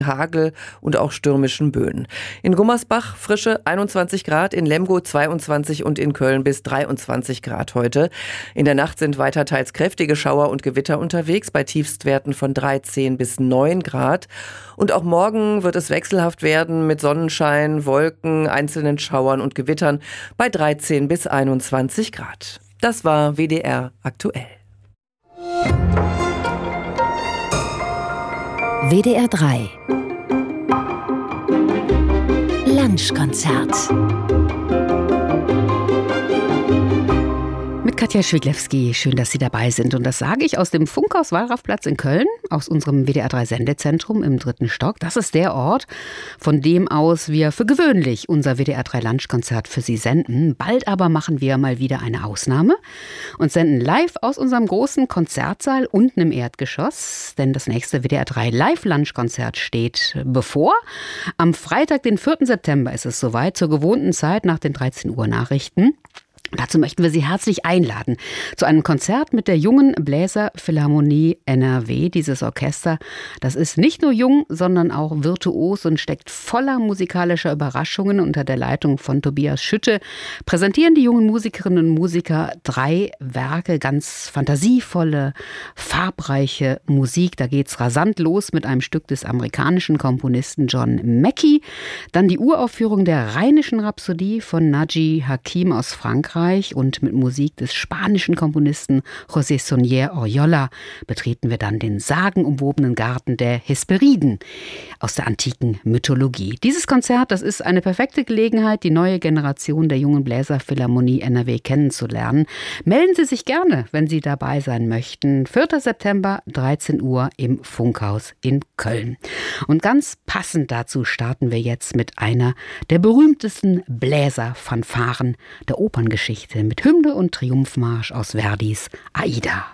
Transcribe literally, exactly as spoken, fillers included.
Hagel und auch stürmischen Böen. In Gummersbach frische einundzwanzig Grad, in Lemgo zweiundzwanzig und in Köln bis dreiundzwanzig Grad heute. In der Nacht sind weiter teils kräftige Schauer und Gewitter unterwegs, bei Tiefstwerten von dreizehn bis neun Grad. Und auch morgen wird es wechselhaft werden mit Sonnenschein, Wolken, einzelnen Schauern und Gewittern bei dreizehn bis einundzwanzig Grad. Das war W D R aktuell. W D R drei Lunchkonzert mit Katja Schwidlewski. Schön, dass Sie dabei sind. Und das sage ich aus dem Funkhaus Wallrafplatz in Köln, aus unserem W D R drei Sendezentrum im dritten Stock. Das ist der Ort, von dem aus wir für gewöhnlich unser W D R drei Lunchkonzert für Sie senden. Bald aber machen wir mal wieder eine Ausnahme und senden live aus unserem großen Konzertsaal unten im Erdgeschoss. Denn das nächste W D R drei Live-Lunchkonzert steht bevor. Am Freitag, den vierten September ist es soweit, zur gewohnten Zeit nach den dreizehn Uhr Nachrichten. Dazu möchten wir Sie herzlich einladen zu einem Konzert mit der Jungen Bläserphilharmonie N R W. Dieses Orchester, das ist nicht nur jung, sondern auch virtuos und steckt voller musikalischer Überraschungen. Unter der Leitung von Tobias Schütte präsentieren die jungen Musikerinnen und Musiker drei Werke, ganz fantasievolle, farbreiche Musik. Da geht's rasant los mit einem Stück des amerikanischen Komponisten John Mackey. Dann die Uraufführung der Rheinischen Rhapsodie von Naji Hakim aus Frankreich. Und mit Musik des spanischen Komponisten José Sonier Oriola betreten wir dann den sagenumwobenen Garten der Hesperiden aus der antiken Mythologie. Dieses Konzert, das ist eine perfekte Gelegenheit, die neue Generation der Jungen Bläserphilharmonie N R W kennenzulernen. Melden Sie sich gerne, wenn Sie dabei sein möchten. vierter September, dreizehn Uhr im Funkhaus in Köln. Und ganz passend dazu starten wir jetzt mit einer der berühmtesten Bläserfanfaren der Operngeschichte mit Hymne und Triumphmarsch aus Verdis Aida.